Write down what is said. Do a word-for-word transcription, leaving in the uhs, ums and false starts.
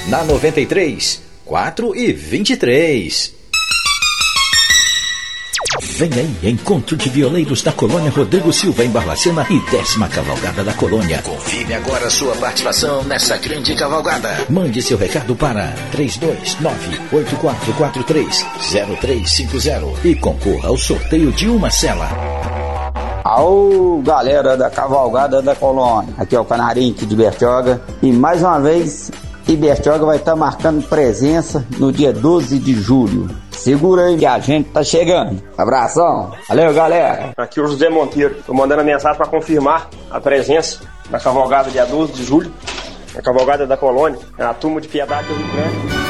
Na noventa e três, quatro e vinte e três. Vem aí, Encontro de Violeiros da Colônia Rodrigo Silva em Barbacena e décima Cavalgada da Colônia. Confirme agora sua participação nessa grande cavalgada. Mande seu recado para três dois nove, oito quatro quatro três, zero três cinco zero e concorra ao sorteio de uma cela. Aô, galera da Cavalgada da Colônia, aqui é o Canarinho de Bertioga e mais uma vez Bertioga vai estar marcando presença no dia doze de julho. Segura aí que a gente tá chegando. Abração, valeu galera. Aqui é o José Monteiro, tô mandando a mensagem para confirmar a presença da Cavalgada dia doze de julho, a Cavalgada da Colônia, a turma de Piedade do Rio Grande.